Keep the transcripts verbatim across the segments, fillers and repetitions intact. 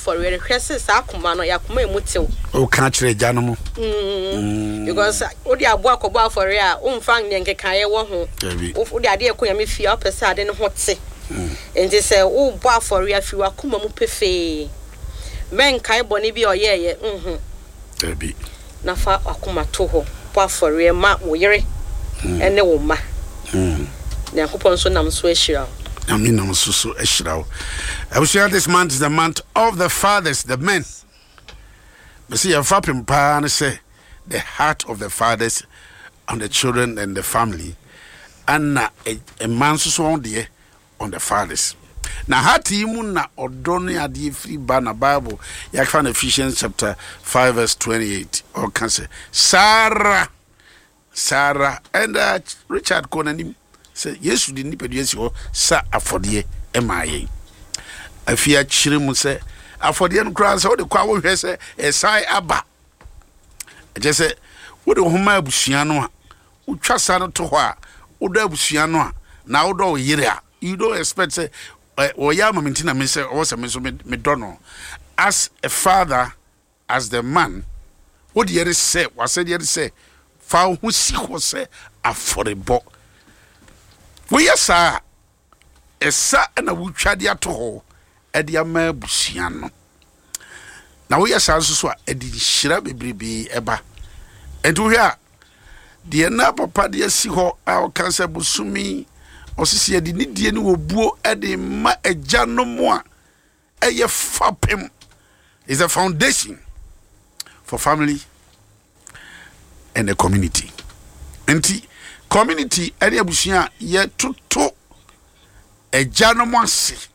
for we hwese sa akoma no yakoma emutew o kan kire gya no mo because odi abo akobo for we a umfa nyenkekan ye wo ho odi ade ekonya me fie opese ade ne ho te enti se wo bo for we afi wakoma mu pefe men kai boni bi oyeye mhm ebi na fa akoma to ho bo for we ma wo yere ene wo ma mhm na kopon so nam so ehira I mean, I'm so so extra. I will share this month is the month of the fathers, the men. But see, a fapping pan say the heart of the fathers on the children and the family, and a, a man so on the on the fathers. Now, heart imun na odoni adi free banner Bible. You find Ephesians chapter five verse twenty-eight. Or can say Sarah, Sarah, and uh, Richard Conan. Say yes, you didn't pay you sa afodie emaye. Afia chire mu say afodie no kra say wo de kwa wo hwe say esai aba. Je say wo de homa abusua no a utwa sa no to ho a wo do abusua no a na wo do yire a you don't expect say wo ya mamintina me say wo say me so me do no as a father, as the man, what the say what said the say fa ho si ho say aforebo. We are sa esa na wutwa de ato ho e de ama busia no na we are sa so a e di hira bebrebe eba entu hwe a de na papa de asi ho a cancer busumi osisi de ni die ni obuo e de ma agya no mo a eye fapem is a foundation for family and a community. Enti community any abusia ye toto agya no mo ase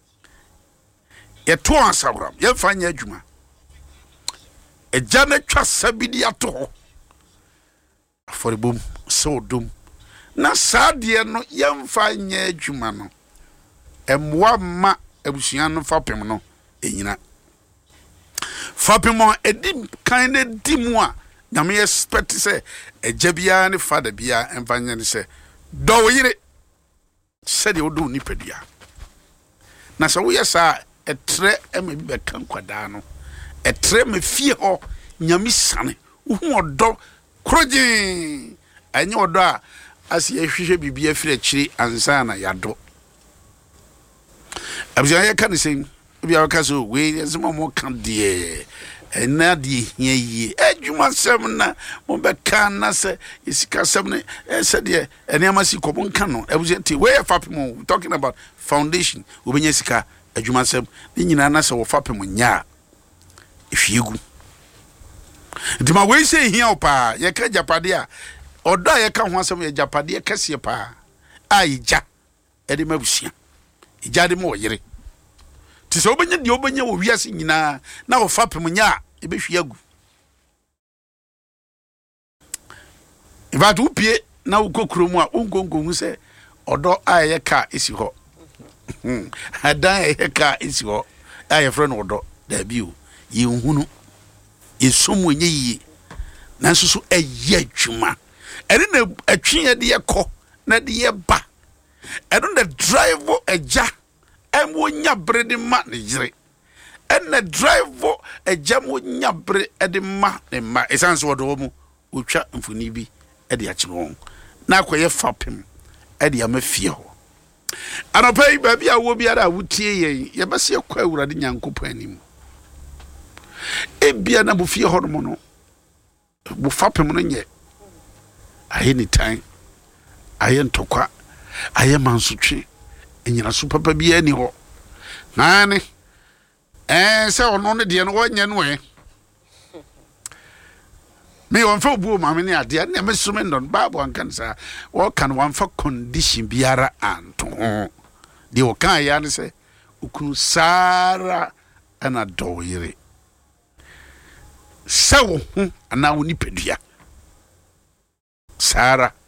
ye to ansawram ye fanya adwuma agya na twa sabidi ato for bom so dum na sadie no ye mfanya adwuma no emwa ma abusia no fapem no enyina fapem on edim kind of dimu a na me expect say agya bia ne father bia emfanya ne say do yire said you do nipadua na so we sa etre ema bi bekan kwada no etre me fie ho nyame sane wo odo kroji anya odo a asi ehwehwe bibia firi akiri ansa na yado abia ye kan say bia ka so we ezema mo kan de ena de hia yi adwuma sem na mo be kan na se isika sem ne se de ene amasi ko mo kan no abia ti we fapem talking about foundation obenya sika adwuma sem ni nyina na se wo fapem nya efiegu ndi ma we say hia opa ye ka japade a odo ye ka ho asem ye japade kase pa aija e de mabusia ija de mo yire ti so obenya de obenya wo wiase nyina na wo fapem nya e be hwiagu ivatu pie na wo kokro mu a ongongo hu se odo aye ka esi ho adan aye ka esi ho aye fro no odo da bi o ye nhunu yesomu nye yi na so eye adwuma ene na atwe de ye kɔ na de ye ba eno na drive agya em wo nya bre de ma ne jire ene drive agya mo nya bre de ma ne ma esanse wo do mu otwa mfuni bi e de akye won na akoye fapem e de amafie ho anopai ba bia wo biara wutie yen ye bese kwa awurade nyankopɔ anim ebia na bu fie ho no no bu fapem no nye aye ni tan aye ntokwa aye mansutwe enyina so papa bia ni ho nane eh se ono ne de no wanye no e me won fa bu ma me ne ade na me so me ndon babu ankan sa wo kan wan fa condition biara anto de wo kan ya ne se ukunu sara ana doyire sawo hu ana woni pedua sara